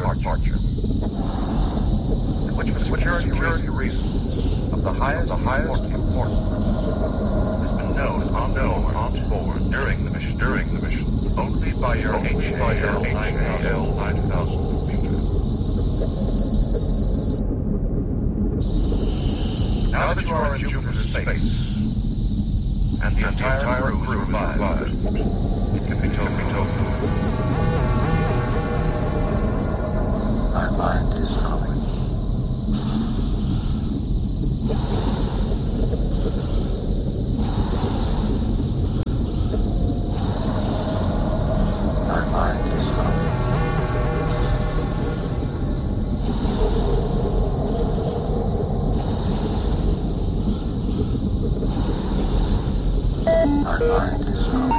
departure, which for security reasons of the highest importance has been known on board during the mission only by your HAL 9000 computer. Now that you are in Jupiter's space and the entire crew is revived, it can be told. My mind is humming. My mind is humming. My mind is humming.